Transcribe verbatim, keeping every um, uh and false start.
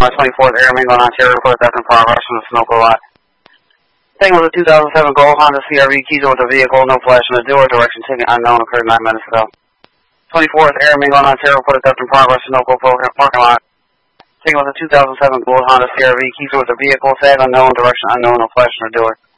twenty-fourth Air Mingo, Ontario, report death in progress from the Sunoco lot. Taking with a two thousand seven Gold Honda C R V, keys over the vehicle, no flash in the door, direction taken unknown, occurred nine minutes ago. twenty-fourth Air Mingo, Ontario, report death in progress, Sunoco parking lot. Taking with a two thousand seven Gold Honda C R V, keys over the vehicle, tag unknown, direction unknown, no flash in the door.